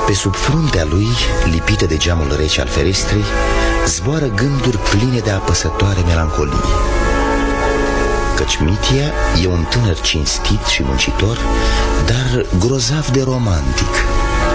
Pe sub fruntea lui, lipită de geamul rece al ferestrei, zboară gânduri pline de apăsătoare melancolie. Căci Mitia e un tânăr cinstit și muncitor, dar grozav de romantic.